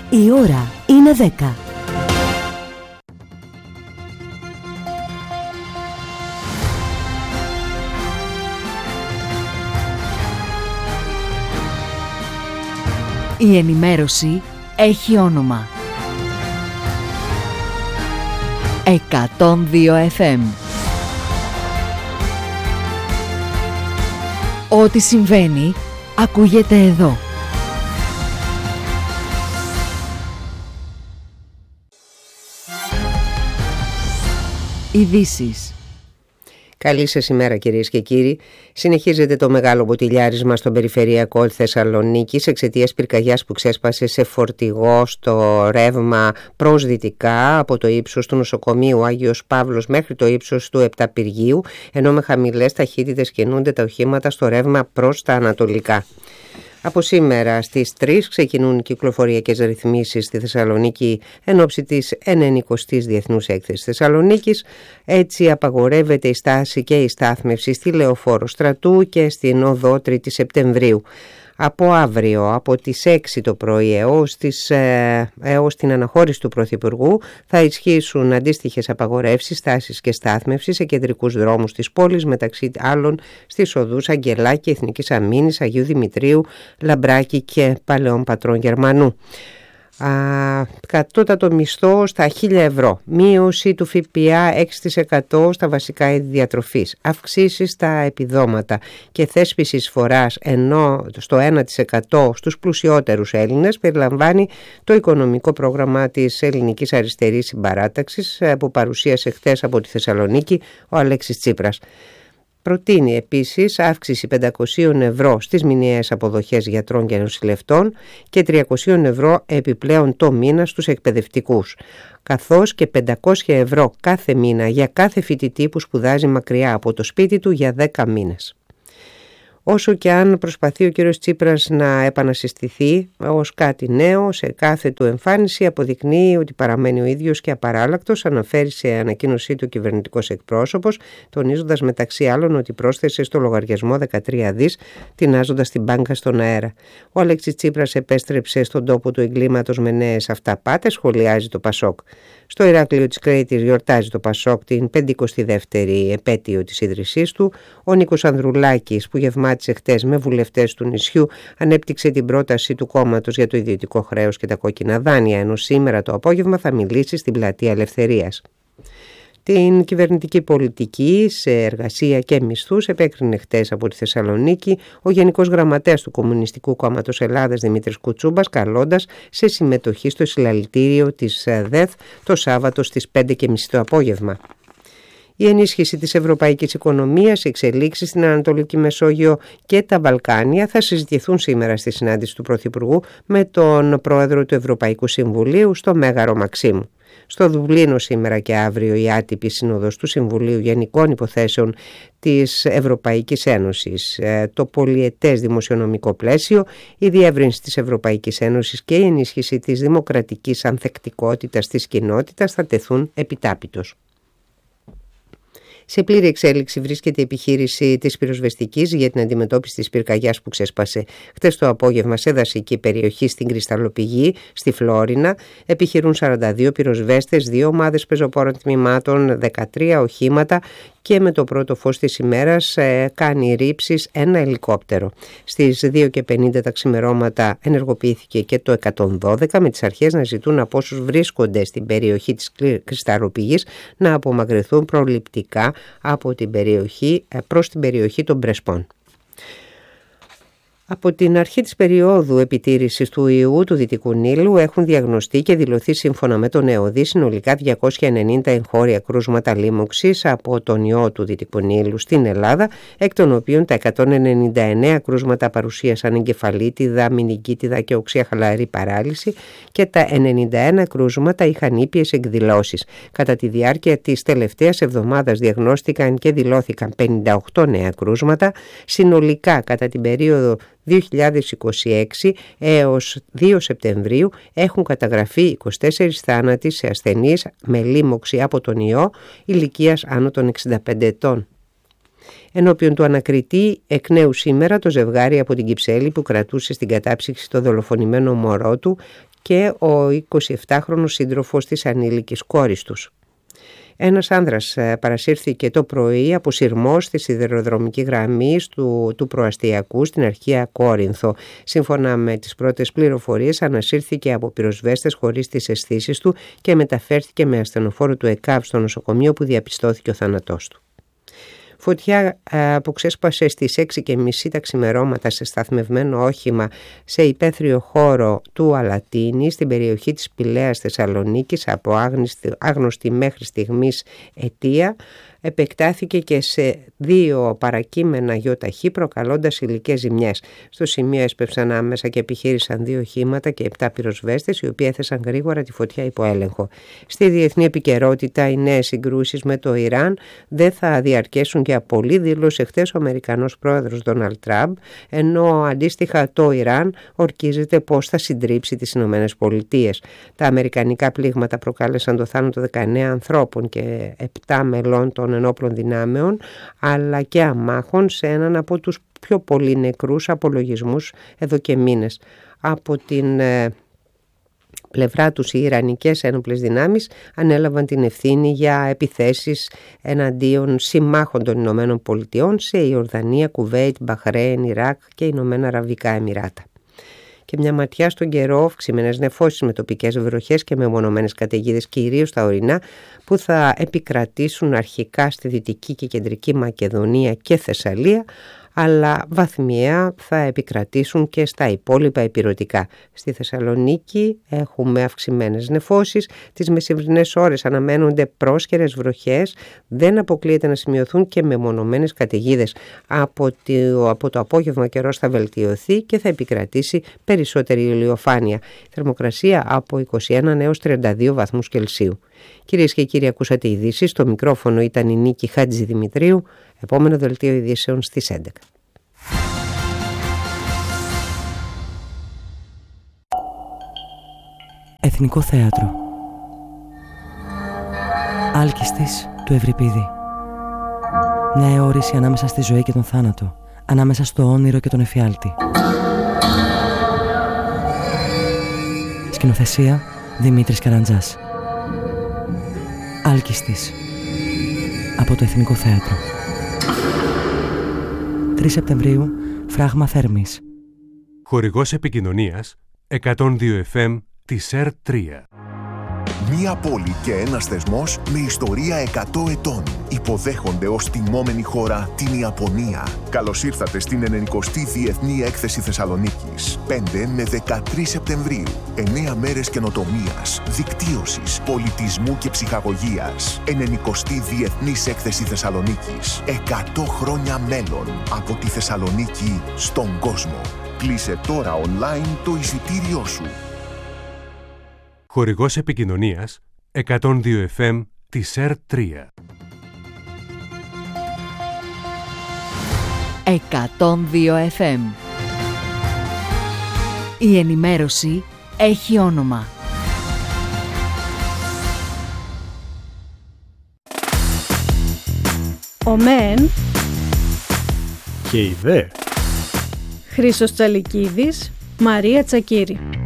Η ώρα είναι 10. Η ενημέρωση έχει όνομα. 102 FM. Ό,τι συμβαίνει, ακούγεται εδώ. Ειδήσεις. Καλή σας ημέρα κυρίες και κύριοι. Συνεχίζεται το μεγάλο μποτιλιάρισμα στον περιφερειακό Θεσσαλονίκης εξαιτίας πυρκαγιάς που ξέσπασε σε φορτηγό στο ρεύμα προς δυτικά από το ύψος του νοσοκομείου Άγιος Παύλος μέχρι το ύψος του Επταπηργείου, ενώ με χαμηλές ταχύτητες κινούνται τα οχήματα στο ρεύμα προς τα ανατολικά. Από σήμερα στις 3 ξεκινούν κυκλοφοριακές ρυθμίσεις στη Θεσσαλονίκη εν ώψη της 90ης Διεθνούς Έκθεσης Θεσσαλονίκης. Έτσι απαγορεύεται η στάση και η στάθμευση στη Λεωφόρο Στρατού και στην οδό 3η Σεπτεμβρίου. Από αύριο, από τις 6 το πρωί έως την αναχώρηση του Πρωθυπουργού, θα ισχύσουν αντίστοιχες απαγορεύσεις στάσης και στάθμευσης σε κεντρικούς δρόμους της πόλης, μεταξύ άλλων στις οδούς Αγγελάκη, Εθνικής Αμήνης, Αγίου Δημητρίου, Λαμπράκη και Παλαιών Πατρών Γερμανού. Κατώτατο μισθό στα 1.000 ευρώ, μείωση του ΦΠΑ 6% στα βασικά είδη διατροφής, αυξήσεις στα επιδόματα και θέσπιση εισφοράς ενώ στο 1% στους πλουσιότερους Έλληνες, περιλαμβάνει το οικονομικό πρόγραμμα της Ελληνικής Αριστερής Συμπαράταξης που παρουσίασε χθες από τη Θεσσαλονίκη ο Αλέξης Τσίπρας. Προτείνει επίσης αύξηση 500 ευρώ στις μηνιαίες αποδοχές γιατρών και νοσηλευτών και 300 ευρώ επιπλέον το μήνα στους εκπαιδευτικούς, καθώς και 500 ευρώ κάθε μήνα για κάθε φοιτητή που σπουδάζει μακριά από το σπίτι του για 10 μήνες. Όσο και αν προσπαθεί ο κύριος Τσίπρας να επανασυστηθεί ως κάτι νέο, σε κάθε του εμφάνιση αποδεικνύει ότι παραμένει ο ίδιος και απαράλλακτος, αναφέρει σε ανακοίνωσή του κυβερνητικός εκπρόσωπος, τονίζοντας μεταξύ άλλων ότι πρόσθεσε στο λογαριασμό 13 δις, τεινάζοντας την μπάνκα στον αέρα. Ο Αλέξης Τσίπρας επέστρεψε στον τόπο του εγκλήματος με νέες αυταπάτες, σχολιάζει το Πασόκ. Στο Ηράκλειο της Κρήτης γιορτάζει το Πασόκ την 52η επέτειο της ίδρυσής του. Ο Νίκος Ανδρουλάκης, που γευμάτισε χτες με βουλευτές του νησιού, ανέπτυξε την πρόταση του κόμματος για το ιδιωτικό χρέος και τα κόκκινα δάνεια, ενώ σήμερα το απόγευμα θα μιλήσει στην Πλατεία Ελευθερίας. Την κυβερνητική πολιτική σε εργασία και μισθούς επέκρινε χτες από τη Θεσσαλονίκη ο Γενικός Γραμματέας του Κομμουνιστικού Κόμματος Ελλάδας Δημήτρης Κουτσούμπας, καλώντας σε συμμετοχή στο συλλαλητήριο της ΔΕΘ το Σάββατο στις 5:30 το απόγευμα. Η ενίσχυση της ευρωπαϊκής οικονομίας, οι εξελίξεις στην Ανατολική Μεσόγειο και τα Βαλκάνια θα συζητηθούν σήμερα στη συνάντηση του Πρωθυπουργού με τον Πρόεδρο του Ευρωπαϊκού Συμβουλίου στο Μέγαρο Μαξίμου. Στο Δουβλίνο σήμερα και αύριο η άτυπη σύνοδος του Συμβουλίου Γενικών Υποθέσεων της Ευρωπαϊκής Ένωσης, το πολυετές δημοσιονομικό πλαίσιο, η διεύρυνση της Ευρωπαϊκής Ένωσης και η ενίσχυση της δημοκρατικής ανθεκτικότητας της κοινότητας θα τεθούν επιτάπητος. Σε πλήρη εξέλιξη βρίσκεται η επιχείρηση της πυροσβεστικής για την αντιμετώπιση της πυρκαγιάς που ξέσπασε χτες το απόγευμα σε δασική περιοχή στην Κρυσταλλοπηγή, στη Φλόρινα. Επιχειρούν 42 πυροσβέστες, 2 ομάδες πεζοπόρων τμήματων, 13 οχήματα και με το πρώτο φως της ημέρας κάνει ρήψεις ένα ελικόπτερο. Στις 2:50 τα ξημερώματα ενεργοποιήθηκε και το 112 με τις αρχές να ζητούν από όσους βρίσκονται στην περιοχή της Κρυσταλλοπηγής να απομακρυνθούν προληπτικά από την περιοχή προς την περιοχή των Πρεσπών. Από την αρχή της περίοδου επιτήρησης του ιού του Δυτικού Νείλου έχουν διαγνωστεί και δηλωθεί σύμφωνα με τον ΕΟΔΗ συνολικά 290 εγχώρια κρούσματα λίμωξης από τον ιό του Δυτικού Νείλου στην Ελλάδα, εκ των οποίων τα 199 κρούσματα παρουσίασαν εγκεφαλίτιδα, μηνυγκίτιδα και οξεία χαλαρή παράλυση και τα 91 κρούσματα είχαν ήπιες εκδηλώσεις. Κατά τη διάρκεια της τελευταίας εβδομάδας διαγνώστηκαν και δηλώθηκαν 58 νέα κρούσματα, συνολικά κατά την περίοδο 2026 έως 2 Σεπτεμβρίου έχουν καταγραφεί 24 θάνατοι σε ασθενείς με λίμωξη από τον ιό ηλικίας άνω των 65 ετών. Ενώπιον του ανακριτή εκ νέου σήμερα το ζευγάρι από την Κυψέλη που κρατούσε στην κατάψυξη το δολοφονημένο μωρό του και ο 27χρονος σύντροφος της ανήλικης κόρης τους. Ένας άνδρας παρασύρθηκε το πρωί από σειρμό στη σιδηροδρομική γραμμή του προαστιακού στην αρχαία Κόρινθο. Σύμφωνα με τις πρώτες πληροφορίες, ανασύρθηκε από πυροσβέστες χωρίς τις αισθήσεις του και μεταφέρθηκε με ασθενοφόρο του ΕΚΑΒ στο νοσοκομείο, που διαπιστώθηκε ο θάνατός του. Φωτιά που ξέσπασε στις 6:30 τα ξημερώματα σε σταθμευμένο όχημα σε υπαίθριο χώρο του Αλατίνη στην περιοχή της Πηλαίας Θεσσαλονίκης από άγνωστη μέχρι στιγμής αιτία, επεκτάθηκε και σε 2 παρακείμενα γιοταχή, προκαλώντας υλικές ζημιές. Στο σημείο έσπευσαν άμεσα και επιχείρησαν 2 οχήματα και 7 πυροσβέστες, οι οποίοι έθεσαν γρήγορα τη φωτιά υπό έλεγχο. Στη διεθνή επικαιρότητα, οι νέες συγκρούσεις με το Ιράν δεν θα διαρκέσουν για πολύ, δήλωσε χθες ο Αμερικανός πρόεδρος Ντόναλντ Τραμπ, ενώ αντίστοιχα το Ιράν ορκίζεται πως θα συντρίψει τις Ηνωμένες Πολιτείες. Τα αμερικανικά πλήγματα προκάλεσαν το θάνατο 19 ανθρώπων και 7 μελών των ενόπλων δυνάμεων, αλλά και αμάχων, σε έναν από τους πιο πολλοί νεκρούς απολογισμούς εδώ και μήνες. Από την πλευρά τους, οι Ιρανικές ένοπλες δυνάμεις ανέλαβαν την ευθύνη για επιθέσεις εναντίον συμμάχων των Ηνωμένων Πολιτειών σε Ιορδανία, Κουβέιτ, Μπαχρέιν, Ιράκ και Ηνωμένα Αραβικά Εμιράτα. Και μια ματιά στον καιρό, αυξημένες νεφώσεις με τοπικές βροχές και μεμονωμένες καταιγίδες, κυρίως στα ορεινά, που θα επικρατήσουν αρχικά στη Δυτική και Κεντρική Μακεδονία και Θεσσαλία, αλλά βαθμιαία θα επικρατήσουν και στα υπόλοιπα ηπειρωτικά. Στη Θεσσαλονίκη έχουμε αυξημένες νεφώσεις, τις μεσημβρινές ώρες αναμένονται πρόσκαιρες βροχές, δεν αποκλείεται να σημειωθούν και μεμονωμένες καταιγίδες. Από το απόγευμα καιρός θα βελτιωθεί και θα επικρατήσει περισσότερη ηλιοφάνεια. Θερμοκρασία από 21 έως 32 βαθμούς Κελσίου. Κυρίες και κύριοι, ακούσατε ειδήσεις. Στο μικρόφωνο ήταν η Νίκη Χατζηδημητρίου. Επόμενο δελτίο ειδήσεων στις 11. Εθνικό Θέατρο. Άλκιστης του Ευρυπίδη. Μια αιώρηση ανάμεσα στη ζωή και τον θάνατο, ανάμεσα στο όνειρο και τον εφιάλτη. Σκηνοθεσία Δημήτρης Καραντζάς. Άλκιστης, από το Εθνικό Θέατρο. 3 Σεπτεμβρίου, Φράγμα Θέρμης. Χορηγός επικοινωνίας 102 FM της ΕΡΤ3. Μία πόλη και ένας θεσμός με ιστορία 100 ετών. Υποδέχονται ως τιμόμενη χώρα την Ιαπωνία. Καλώς ήρθατε στην 90η Διεθνή Έκθεση Θεσσαλονίκης. 5 με 13 Σεπτεμβρίου. 9 μέρες καινοτομίας, δικτύωσης, πολιτισμού και ψυχαγωγίας. 90η Διεθνής Έκθεση Θεσσαλονίκης. 100 χρόνια μέλλον από τη Θεσσαλονίκη στον κόσμο. Κλείσε τώρα online το εισιτήριό σου. Χορηγός επικοινωνίας 102 FM της ΕΡΤ3. 102 FM. Η ενημέρωση έχει όνομα. Ο ΜΕΝ και η ΔΕ. Χρήστος Τσαλικίδης, Μαρία Τσακύρη.